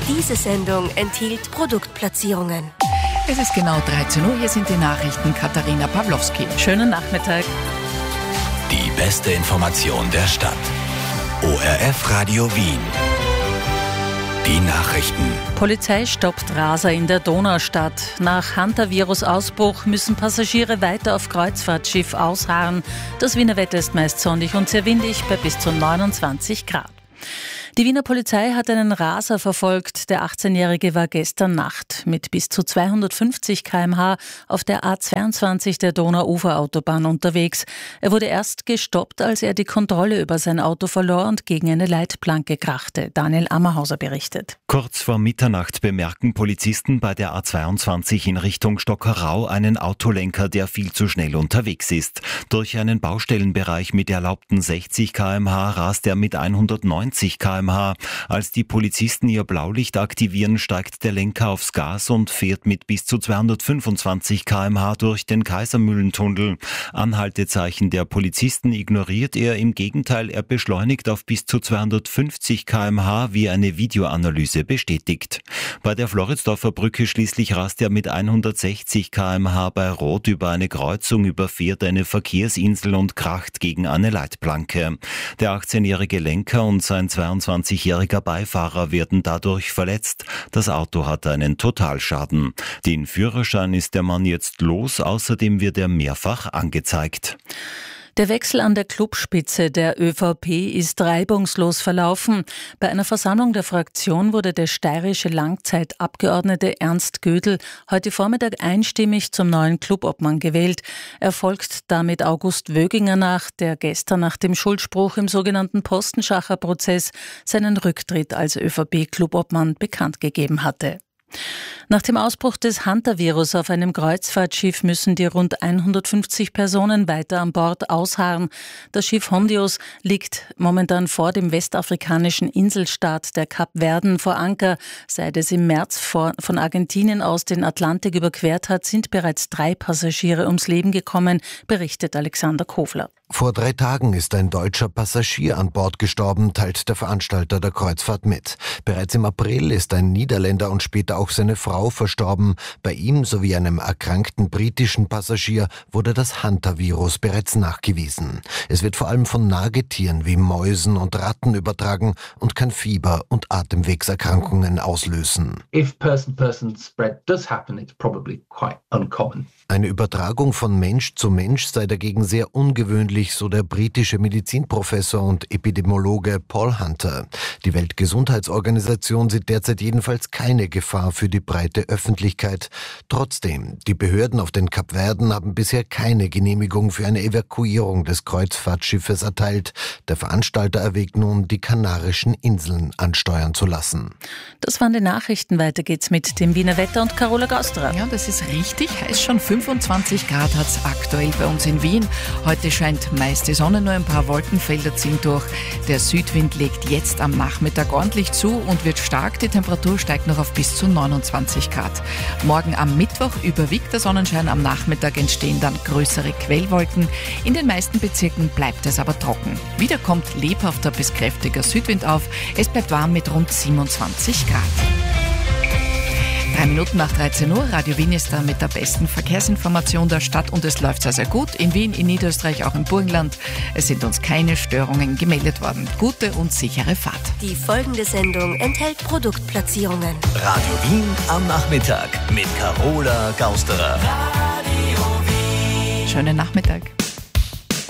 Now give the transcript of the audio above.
Diese Sendung enthielt Produktplatzierungen. Es ist genau 13 Uhr, hier sind die Nachrichten. Katharina Pawlowski. Schönen Nachmittag. Die beste Information der Stadt. ORF Radio Wien. Die Nachrichten. Polizei stoppt Raser in der Donaustadt. Nach Hantavirus-Ausbruch müssen Passagiere weiter auf Kreuzfahrtschiff ausharren. Das Wiener Wetter ist meist sonnig und sehr windig bei bis zu 29 Grad. Die Wiener Polizei hat einen Raser verfolgt. Der 18-Jährige war gestern Nacht mit bis zu 250 km/h auf der A22 der Donauuferautobahn unterwegs. Er wurde erst gestoppt, als er die Kontrolle über sein Auto verlor und gegen eine Leitplanke krachte. Daniel Ammerhauser berichtet. Kurz vor Mitternacht bemerken Polizisten bei der A22 in Richtung Stockerau einen Autolenker, der viel zu schnell unterwegs ist. Durch einen Baustellenbereich mit erlaubten 60 km/h rast er mit 190 km/h. Als die Polizisten ihr Blaulicht aktivieren, steigt der Lenker aufs Gas und fährt mit bis zu 225 km/h durch den Kaisermühlentunnel. Anhaltezeichen der Polizisten ignoriert er, im Gegenteil, er beschleunigt auf bis zu 250 km/h, wie eine Videoanalyse bestätigt. Bei der Floridsdorfer Brücke schließlich rast er mit 160 km/h bei Rot über eine Kreuzung, überfährt eine Verkehrsinsel und kracht gegen eine Leitplanke. Der 18-jährige Lenker und sein 22-jähriger Beifahrer werden dadurch verletzt. Das Auto hat einen Totalschaden. Den Führerschein ist der Mann jetzt los, außerdem wird er mehrfach angezeigt. Der Wechsel an der Clubspitze der ÖVP ist reibungslos verlaufen. Bei einer Versammlung der Fraktion wurde der steirische Langzeitabgeordnete Ernst Gödel heute Vormittag einstimmig zum neuen Clubobmann gewählt. Er folgt damit August Wöginger nach, der gestern nach dem Schuldspruch im sogenannten Postenschacher-Prozess seinen Rücktritt als ÖVP-Clubobmann bekannt gegeben hatte. Nach dem Ausbruch des Hantavirus auf einem Kreuzfahrtschiff müssen die rund 150 Personen weiter an Bord ausharren. Das Schiff Hondios liegt momentan vor dem westafrikanischen Inselstaat der Kapverden vor Anker. Seit es im März von Argentinien aus den Atlantik überquert hat, sind bereits 3 Passagiere ums Leben gekommen, berichtet Alexander Kofler. Vor 3 Tagen ist ein deutscher Passagier an Bord gestorben, teilt der Veranstalter der Kreuzfahrt mit. Bereits im April ist ein Niederländer und später auch seine Frau verstorben. Bei ihm sowie einem erkrankten britischen Passagier wurde das Hantavirus bereits nachgewiesen. Es wird vor allem von Nagetieren wie Mäusen und Ratten übertragen und kann Fieber und Atemwegserkrankungen auslösen. If person-person spread does happen, it's probably quite uncommon. Eine Übertragung von Mensch zu Mensch sei dagegen sehr ungewöhnlich, so der britische Medizinprofessor und Epidemiologe Paul Hunter. Die Weltgesundheitsorganisation sieht derzeit jedenfalls keine Gefahr für die breite Öffentlichkeit. Trotzdem, die Behörden auf den Kapverden haben bisher keine Genehmigung für eine Evakuierung des Kreuzfahrtschiffes erteilt. Der Veranstalter erwägt nun, die Kanarischen Inseln ansteuern zu lassen. Das waren die Nachrichten. Weiter geht's mit dem Wiener Wetter und Carola Gausterer. Ja, das ist richtig. Heißt schon 25 Grad hat es aktuell bei uns in Wien. Heute scheint meist die Sonne, nur ein paar Wolkenfelder ziehen durch. Der Südwind legt jetzt am Nachmittag ordentlich zu und wird stark. Die Temperatur steigt noch auf bis zu 29 Grad. Morgen am Mittwoch überwiegt der Sonnenschein. Am Nachmittag entstehen dann größere Quellwolken. In den meisten Bezirken bleibt es aber trocken. Wieder kommt lebhafter bis kräftiger Südwind auf. Es bleibt warm mit rund 27 Grad. 3 Minuten nach 13 Uhr. Radio Wien ist da mit der besten Verkehrsinformation der Stadt und es läuft sehr, sehr gut. In Wien, in Niederösterreich, auch im Burgenland. Es sind uns keine Störungen gemeldet worden. Gute und sichere Fahrt. Die folgende Sendung enthält Produktplatzierungen. Radio Wien am Nachmittag mit Carola Gausterer. Schönen Nachmittag.